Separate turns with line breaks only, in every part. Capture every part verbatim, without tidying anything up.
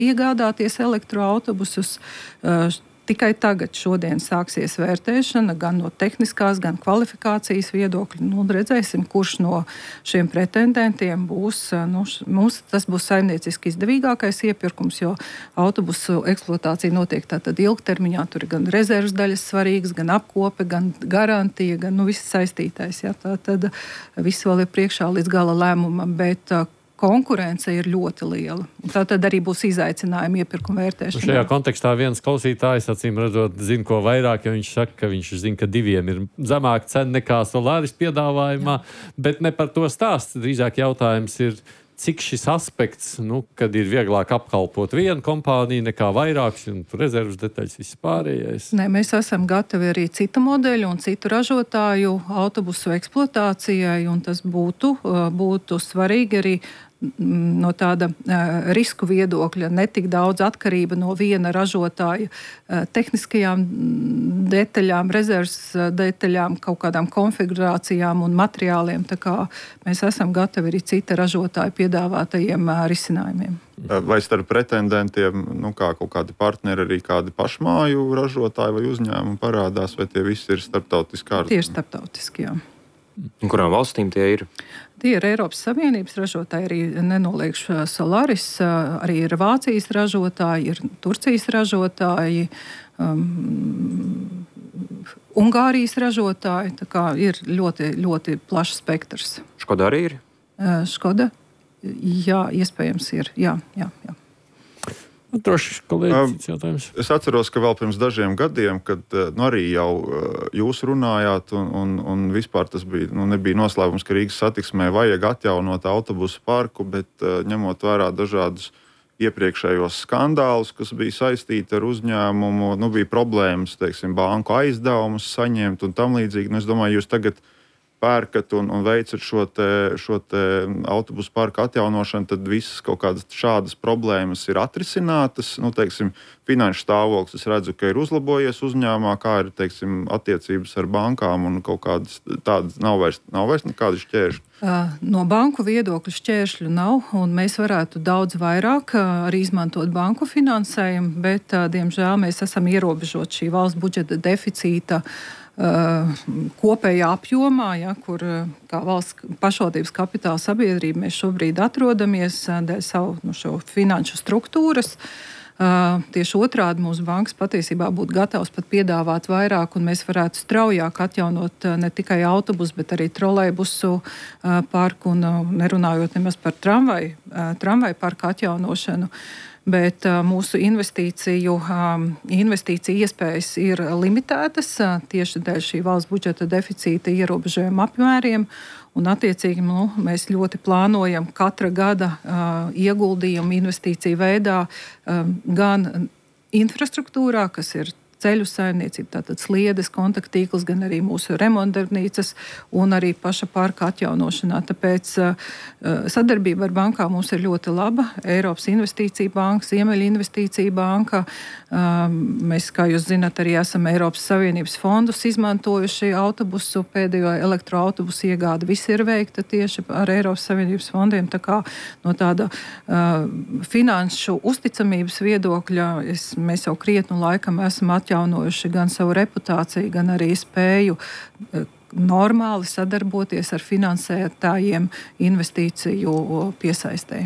iegādāties elektroautobusus. Tikai tagad šodien sāksies vērtēšana gan no tehniskās, gan kvalifikācijas viedokļa. Nu, redzēsim, kurš no šiem pretendentiem būs. Nu, mums tas būs saimnieciski izdevīgākais iepirkums, jo autobusu eksploatācija notiek tātad ilgtermiņā. Tur ir gan rezerves daļas svarīgas, gan apkope, gan garantija, gan nu, viss saistītais. Ja, tā tad viss vēl ir priekšā līdz gala lēmumam, bet konkurence ir ļoti liela. Tā tad arī būs izaicinājumi iepirkuma vērtēšanā.
Šajā kontekstā viens klausītājs, acīm redzot, zina ko vairāk, jo viņš saka, ka viņš zina, ka diviem ir zemāka cena nekā Solaris piedāvājumā, Jā. Bet ne par to stāsts. Drīzāk jautājums ir, cik šis aspekts, nu, kad ir vieglāk apkalpot vienu kompāniju nekā vairākas, un rezervas detaļas viss pārējais.
Nē, mēs esam gatavi arī citu modeļu un citu ražotāju autobusu eksploatācijai, un tas būtu, būtu svarīgi arī no tāda uh, risku viedokļa, ne tik daudz atkarība no viena ražotāja uh, tehniskajām detaļām, rezerves detaļām, kaut kādām konfigurācijām un materiāliem. Tā kā mēs esam gatavi arī cita ražotāja piedāvātajiem uh, risinājumiem.
Vai starp pretendentiem, nu kā kaut kādi partneri, arī kādi pašmāju ražotāji vai uzņēmumi parādās, vai tie visi ir starptautiski kārtībā?
Tieši starptautiski, jā.
Un kurām valstīm tie ir?
Tie ir Eiropas Savienības ražotāji, arī nenoliekšu Solaris, arī ir Vācijas ražotāji, ir Turcijas ražotāji, um, Ungārijas ražotāji, tā kā ir ļoti, ļoti plašs spektrs.
Škoda arī ir?
Škoda? Jā, iespējams ir, jā, jā, jā.
Droši, kolēģi, cits jautājums.
Es atceros, ka vēl pirms dažiem gadiem, kad nu, arī jau jūs runājāt, un, un, un vispār tas bija, nu, nebija noslēpums, ka Rīgas satiksmē vajag atjaunot autobusu parku, bet ņemot vērā dažādus iepriekšējos skandālus, kas bija saistīti ar uzņēmumu, nu, bija problēmas, teiksim, banku aizdevumus saņemt un tam līdzīgi. Nu, es domāju, jūs tagad pērkat un, un veicat šo, te, šo te autobusu parku atjaunošanu, tad visas kaut kādas šādas problēmas ir atrisinātas. Nu, teiksim, finanšu stāvoklis, es redzu, ka ir uzlabojies uzņēmumā, kā ir, teiksim, attiecības ar bankām un kaut kādas tādas nav vairs, nav vairs nekādi šķēršļi.
No banku viedokļa šķēršļu nav, un mēs varētu daudz vairāk arī izmantot banku finansējumu, bet, diemžēl, mēs esam ierobežot šī valsts budžeta deficīta kopējā apjomā, ja, kur kā valsts pašvaldības kapitāla sabiedrība mēs šobrīd atrodamies dēļ savu nu, šo finanšu struktūras. Uh, tieši otrādi mūsu bankas patiesībā būtu gatavs pat piedāvāt vairāk, un mēs varētu straujāk atjaunot uh, ne tikai autobusu, bet arī trolejbusu uh, parku, un uh, nerunājot nemaz par tramvaju, uh, tramvaju parku atjaunošanu. Bet uh, mūsu investīciju, um, investīciju iespējas ir limitētas uh, tieši dēļ šī valsts budžeta deficīta ierobežojuma apmēriem. Un, attiecīgi, nu, mēs ļoti plānojam katra gada uh, ieguldījumu investīciju veidā uh, gan infrastruktūrā, kas ir ceļu saimniecība, tātad sliedes, kontaktīkls, gan arī mūsu remontdarbnīcas un arī paša parka atjaunošanā. Tāpēc uh, sadarbība ar bankām mums ir ļoti laba. Eiropas Investīcija banka, Ziemeļa Investīcija banka. Uh, mēs, kā jūs zināt, arī esam Eiropas Savienības fondus izmantojuši autobusu, pēdējo elektroautobusu iegādi. Viss ir veikta tieši ar Eiropas Savienības fondiem. Tā kā no tāda uh, finanšu uzticamības viedokļa es, mēs jau krietnu laikam esam atjaunojuši atjaunojuši gan savu reputāciju, gan arī spēju normāli sadarboties ar finansētājiem investīciju piesaistē.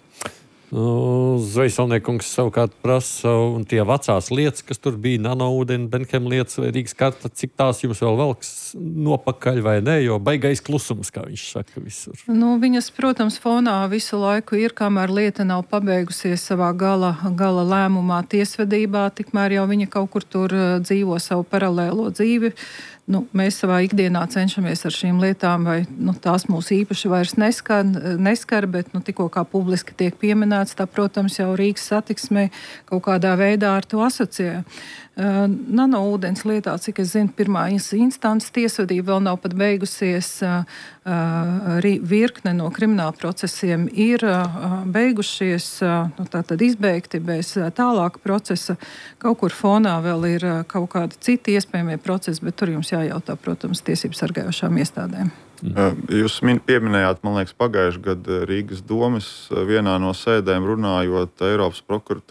Nu, Zvejsalniekungs savukārt prasa, un tie vecās lietas, kas tur bija, nanoūdeni, Benhem lietas vai Rīgas karta, cik tās jums vēl velks nopakaļ vai ne, jo baigais klusums, kā viņš saka, visur.
Nu, viņas, protams, fonā visu laiku ir, kamēr lieta nav pabeigusies savā gala, gala lēmumā tiesvedībā, tikmēr jau viņa kaut kur tur dzīvo savu paralēlo dzīvi. Nu, mēs savā ikdienā cenšamies ar šīm lietām, vai nu, tās mūs īpaši vairs neskar, neskar bet nu, tikko kā publiski tiek pieminēts, tā, protams, jau Rīgas satiksmē kaut kādā veidā ar to asociē. Uh, Nanoūdens lietā, cik es zinu, pirmā instances tiesvedība vēl nav pat beigusies, uh, uh, virkne no krimināla procesiem ir uh, beigušies, uh, nu, tātad izbeigti bez uh, tālāka procesa. Kaut kur fonā vēl ir uh, kaut kādi citi iespējamie procesi, bet tur jums jājautā, protams, tiesību sargājošām iestādēm.
Mm. Jūs pieminējāt, man liekas, pagājušajā gadā Rīgas domes vienā no sēdēm runājot Eiropas prokuratūras